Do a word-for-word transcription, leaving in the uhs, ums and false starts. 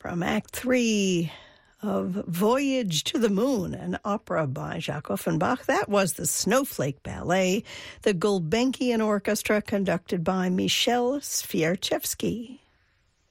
from Act Three of Voyage to the Moon, an opera by Jacques Offenbach. That was the Snowflake Ballet, the Gulbenkian Orchestra conducted by Michel Swiarczewski.